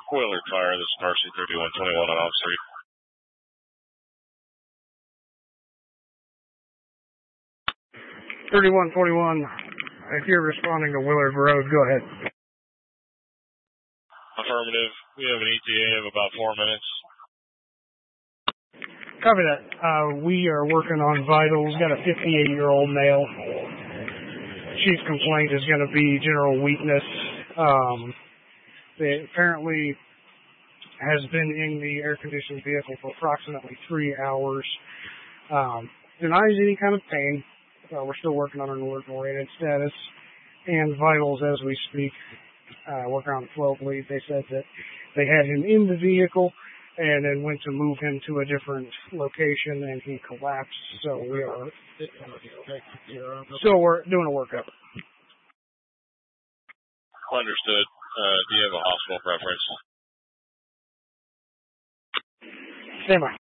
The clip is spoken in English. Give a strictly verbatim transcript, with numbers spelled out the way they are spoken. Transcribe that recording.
Willard Fire, this is R C thirty-one twenty-one on Off Street. thirty-one twenty-one, if you're responding to Willard Road, go ahead. Affirmative. We have an E T A of about four minutes. Copy that. Uh, we are working on vitals. Got a fifty-eight-year-old male. Chief complaint is going to be general weakness. Um, they apparently has been in the air-conditioned vehicle for approximately three hours. Um, denies any kind of pain. Uh, we're still working on an alert-oriented status and vitals as we speak. Uh, working on the flow bleed. They said that they had him in the vehicle and then went to move him to a different location, and he collapsed. So we are still we're doing a workup. Understood. Uh, do you have a hospital preference? Stand by.